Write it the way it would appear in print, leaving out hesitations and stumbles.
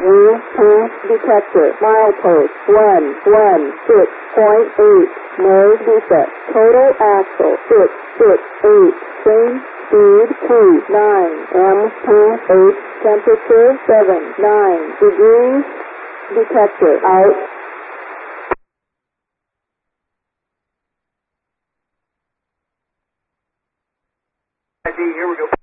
U2 detector. Milepost 116.8. No defect. Total axle 668. Train speed 29 mph. Temperature 79 degrees. Detector out. Here we go.